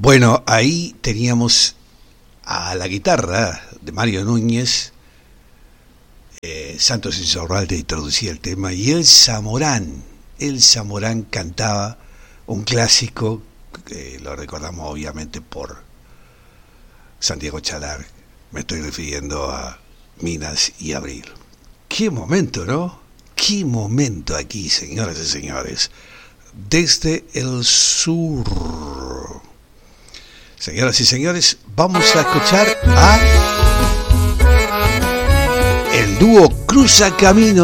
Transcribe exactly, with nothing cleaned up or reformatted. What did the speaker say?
Bueno, ahí teníamos a la guitarra de Mario Núñez, eh, Santos Insaurralde introducía el tema, y el Zamorán, el Zamorán cantaba un clásico, que lo recordamos obviamente por Santiago Chalar, me estoy refiriendo a Minas y Abril. ¡Qué momento!, ¿no? ¡Qué momento aquí, señoras y señores! Desde el sur. Señoras y señores, vamos a escuchar a el dúo Cruza Camino.